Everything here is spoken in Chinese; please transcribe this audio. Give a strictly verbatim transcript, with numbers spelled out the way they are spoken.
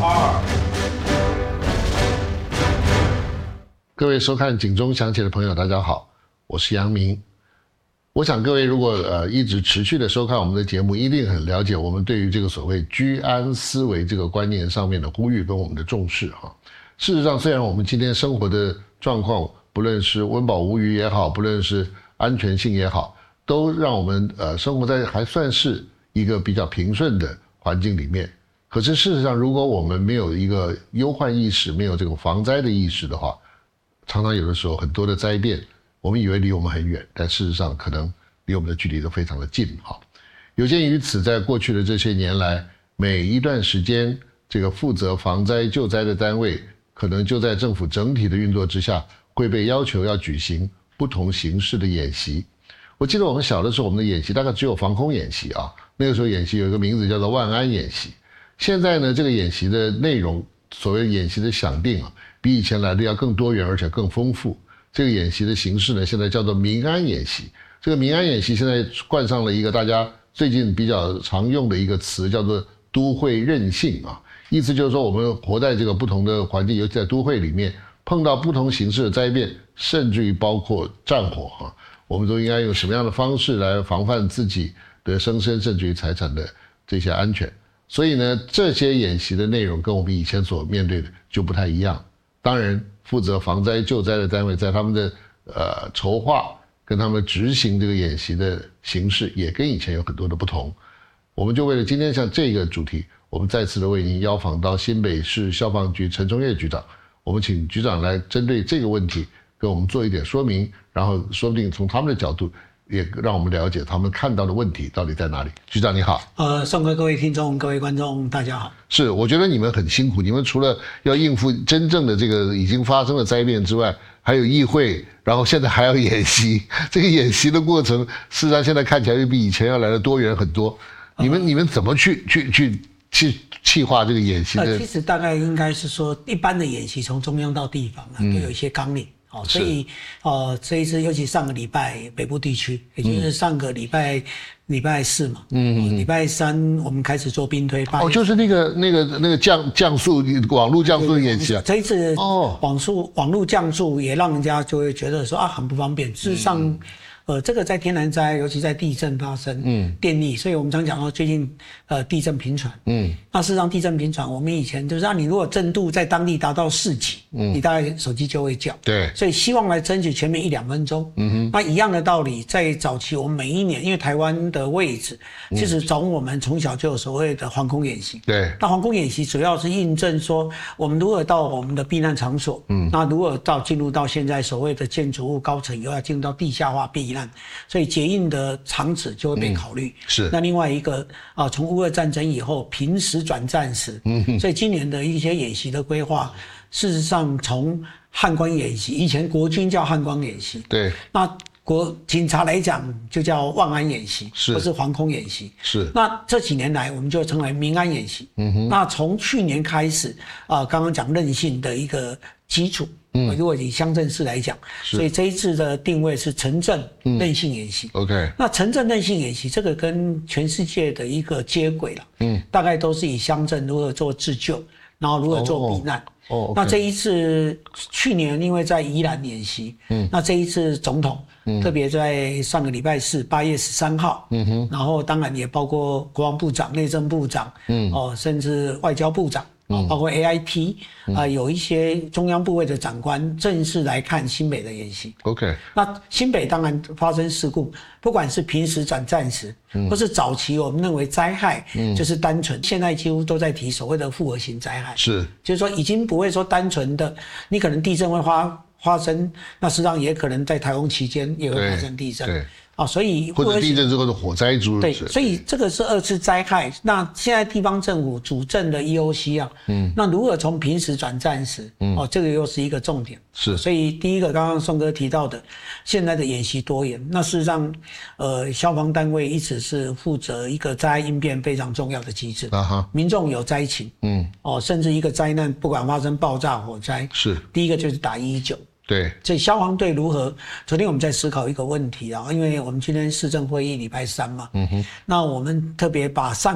二。 各位收看警钟响起的朋友，大家好，我是杨明。我想各位如果呃一直持续的收看我们的节目，一定很了解我们对于这个所谓居安思危这个观念上面的呼吁跟我们的重视哈。事实上，虽然我们今天生活的状况，不论是温饱无虞也好，不论是安全性也好，都让我们呃生活在还算是一个比较平顺的环境里面。可是事实上，如果我们没有一个忧患意识，没有这个防灾的意识的话，常常有的时候很多的灾变，我们以为离我们很远，但事实上可能离我们的距离都非常的近哈。有鉴于此，在过去的这些年来，每一段时间，这个负责防灾救灾的单位，可能就在政府整体的运作之下，会被要求要举行不同形式的演习。我记得我们小的时候，我们的演习大概只有防空演习啊，那个时候演习有一个名字叫做万安演习。现在呢，这个演习的内容，所谓演习的想定啊，比以前来的要更多元，而且更丰富。这个演习的形式呢，现在叫做民安演习。这个民安演习现在冠上了一个大家最近比较常用的一个词，叫做都会韧性啊。意思就是说，我们活在这个不同的环境，尤其在都会里面，碰到不同形式的灾变，甚至于包括战火啊，我们都应该用什么样的方式来防范自己的生生，甚至于财产的这些安全。所以呢，这些演习的内容跟我们以前所面对的就不太一样。当然，负责防灾救灾的单位在他们的呃筹划跟他们执行这个演习的形式也跟以前有很多的不同。我们就为了今天像这个主题，我们再次的为您邀访到新北市消防局陈崇业局长，我们请局长来针对这个问题跟我们做一点说明，然后说不定从他们的角度也让我们了解他们看到的问题到底在哪里。局长你好。 呃，宋哥，各位听众、各位观众，大家好。 是，我觉得你们很辛苦，你们除了要应付真正的这个已经发生的灾变之外，还有议会，然后现在还要演习。这个演习的过程，事实上现在看起来又比以前要来的多元很多。你们、呃、你们怎么去去去去企划这个演习的？ 呃，其实大概应该是说，一般的演习从中央到地方啊，都有一些纲领。哦，所以，呃，这一次尤其上个礼拜北部地区，也就是上个礼拜礼、嗯、拜四嘛，嗯，礼、嗯、拜三我们开始做兵推。 哦，就是那个那个那个降降速网络降速的演习啊。 这一次哦，网速网络降速也让人家就会觉得说啊很不方便。事实上。嗯呃，这个在天然灾，尤其在地震发生，嗯，电力，所以我们常讲到最近，呃，地震频传，嗯，那事实上地震频传，我们以前就是让你如果震度在当地达到四级，嗯，你大概手机就会叫， 对， 所以希望来争取前面一两分钟，嗯哼，那一样的道理，在早期我们每一年，因为台湾的位置，其实从我们从小就有所谓的防空演习， 对， 那防空演习主要是印证说，我们如何到我们的避难场所，嗯，那如何到进入到现在所谓的建筑物高层以后要进入到地下化避。所以结印的场址就会被考虑、嗯、 是。 那另外一个啊，从乌俄战争以后平时转战时，嗯，所以今年的一些演习的规划，事实上从汉光演习，以前国军叫汉光演习， 对， 那国警察来讲就叫万安演习， 是， 或是防空演习， 是。 那这几年来我们就称为民安演习，嗯哼。那从去年开始啊、呃，刚刚讲韧性的一个基础。嗯，如果以乡镇市来讲，所以这一次的定位是城镇韧性演习。 嗯、OK， 那城镇韧性演习这个跟全世界的一个接轨了。嗯，大概都是以乡镇如何做自救，然后如何做避难。哦， oh, okay. 那这一次去年因为在宜兰演习，嗯，那这一次总统、嗯、特别在上个礼拜四八月十三号，嗯哼，然后当然也包括国防部长、内政部长，嗯，哦，甚至外交部长。嗯、包括 A I T 啊、嗯呃，有一些中央部位的长官正式来看新北的演习。 OK， 那新北当然发生事故，不管是平时转战时，嗯、或是早期我们认为灾害，嗯、就是单纯，现在几乎都在提所谓的复合型灾害。 是， 就是说已经不会说单纯的，你可能地震会发发生，那实际上也可能在台风期间也会发生地震。 对。 啊、哦，所以或者地震之后的火灾诸如此类。 对，所以这个是二次灾害。那现在地方政府主政的 E O C 啊，嗯，那如何从平时转战时，嗯，哦，这个又是一个重点。 是， 所以第一个刚刚宋哥提到的，现在的演习多元，那事实上，呃，消防单位一直是负责一个灾害应变非常重要的机制。啊哈，民众有灾情，嗯，哦，甚至一个灾难，不管发生爆炸、火灾， 是第一个就是打一一九。 对， 所以消防队如何？昨天我们在思考一个问题啊，因为我们今天市政会议礼拜三嘛，嗯哼，那我们特别把上